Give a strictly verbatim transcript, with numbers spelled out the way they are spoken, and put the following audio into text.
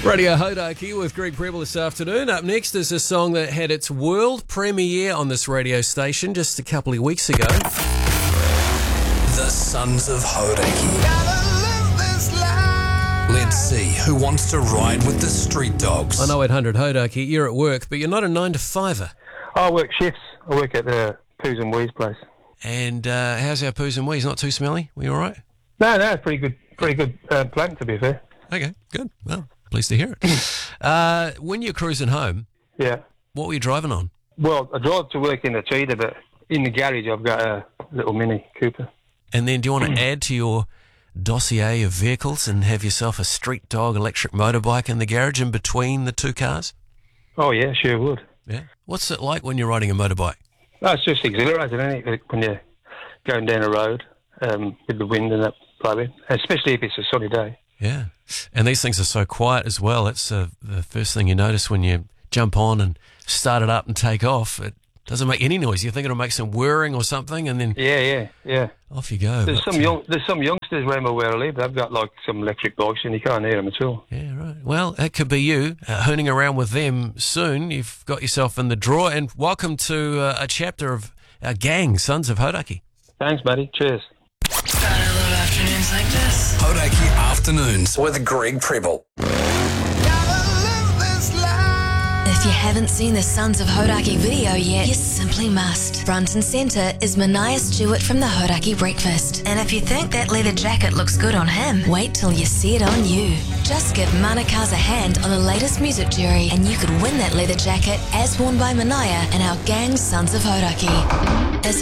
Radio Hodaki with Greg Prebble this afternoon. Up next is a song that had its world premiere on this radio station just a couple of weeks ago. The Sons of Hodaki. Let's see who wants to ride with the street dogs. I know eight hundred Hodaki, you're at work, but you're not a nine to fiver. I work shifts. I work at the Poos and Wees place. And uh, how's our Poos and Wees? Not too smelly? We all right? No, no, it's pretty good, pretty good uh, plant, to be fair. Okay, good. Well, pleased to hear it. uh, when you're cruising home, Yeah. what were you driving on? Well, I drive to work in the Cheetah, but in the garage I've got a little Mini Cooper. And then do you want to add to your dossier of vehicles and have yourself a street dog electric motorbike in the garage in between the two cars? Oh, yeah, sure would. Yeah. What's it like when you're riding a motorbike? No, it's just exhilarating, isn't it, when you're going down a road um, with the wind and that blowing, especially if it's a sunny day. Yeah. And these things are so quiet as well. It's uh, the first thing you notice when you jump on and start it up and take off. It doesn't make any noise. You think it'll make some whirring or something, and then Yeah, yeah, yeah. off you go. There's But, some uh, young, there's some youngsters around where I live. They've got like some electric bikes and you can't hear them at all. Yeah, right. Well, that could be you uh, hooning around with them soon. You've got yourself in the draw, and welcome to uh, a chapter of our gang, Sons of Hodaki. Thanks, buddy. Cheers. Gotta love afternoons like this. Hodaki Afternoons with Greg Prebble. If you haven't seen the Sons of Hodaki video yet, you simply must. Front and centre is Mania Stewart from the Hodaki Breakfast. And if you think that leather jacket looks good on him, wait till you see it on you. Just give Manaka's a hand on the latest music jury and you could win that leather jacket as worn by Mania and our gang Sons of Hodaki. As